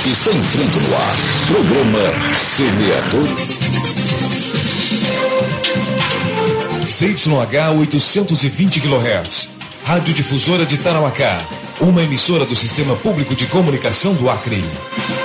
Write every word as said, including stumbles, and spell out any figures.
Está entrando no ar. Programa Semeador. C Y H oitocentos e vinte quilohertz. Rádio Difusora de Tarauacá. Uma emissora do Sistema Público de Comunicação do Acre.